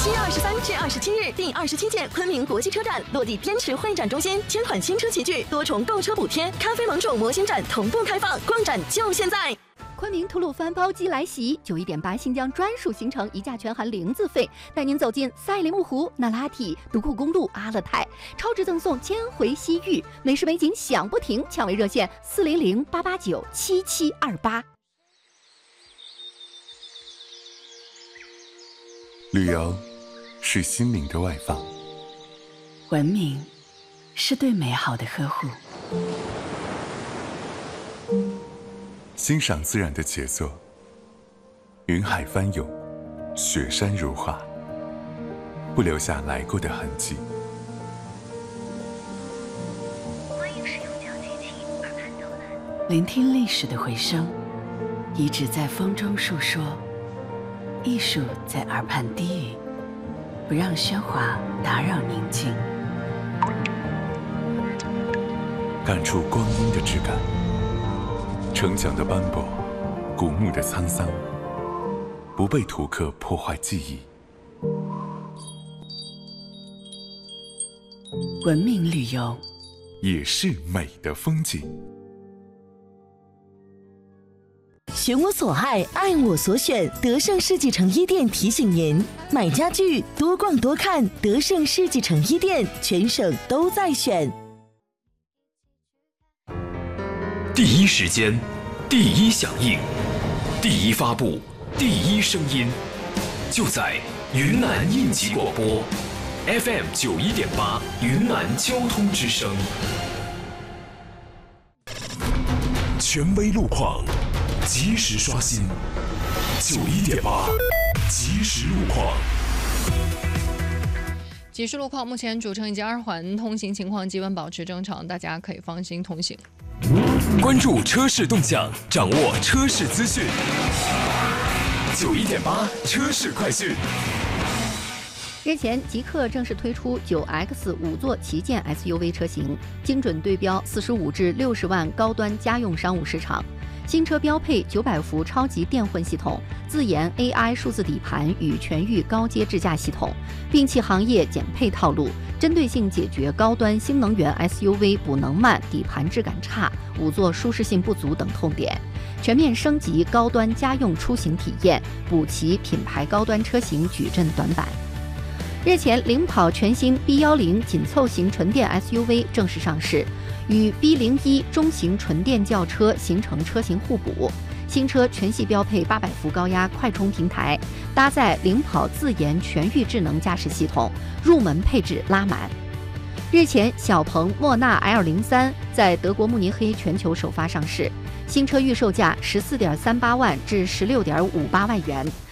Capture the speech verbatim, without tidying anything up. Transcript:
七月二十三至二十七日，第二十七届昆明国际车展落地滇池会展中心，千款新车齐聚，多重购车补贴，咖啡盟主模型展同步开放，逛展就现在！ 昆明吐鲁番包机来袭，九一点八新疆专属行程，一价全含零自费，带您走进赛里木湖、那拉提、独库公路、阿勒泰，超值赠送千回西域，美食美景享不停，抢位热线四零零八八九七七二八。 旅游是心灵的外放， 文明是对美好的呵护。 欣赏自然的杰作，云海翻涌，雪山如画，不留下来过的痕迹。 欢迎使用脚机器耳畔导览， 聆听历史的回声，遗址在风中述说，艺术在耳畔低语，不让喧哗打扰宁静。 感触光阴的质感，城墙的斑驳，古墓的沧桑，不被图刻破坏记忆。 文明旅游也是美的风景。 选我所爱，爱我所选。德胜世纪城一店提醒您：买家具多逛多看，德胜世纪城一店全省都在选。 第一时间，第一响应，第一发布，第一声音，就在云南应急广播 F M 九一点八云南交通之声，权威路况，及时刷新，九一点八即时路况。 即时路况，目前主城以及二环通行情况基本保持正常，大家可以放心通行。 关注车市动向，掌握车市资讯。九一点八车市快讯。 日前，极氪正式推出九 X 五座旗舰 S U V 车型，精准对标四十五至六十万高端家用商务市场。新车标配九百伏超级电混系统、自研 A I 数字底盘与全域高阶智驾系统，摒弃行业减配套路，针对性解决高端新能源 S U V 补能慢、底盘质感差、五座舒适性不足等痛点，全面升级高端家用出行体验，补齐品牌高端车型矩阵短板。日前，领跑全新 B 一零紧凑型纯电 S U V 正式上市，与 B 零一中型纯电轿车形成车型互补。新车全系标配八百伏高压快充平台，搭载领跑自研全域智能驾驶系统，入门配置拉满。日前，小鹏莫纳 L 零三在德国慕尼黑全球首发上市，新车预售价十四点三八万至十六点五八万元，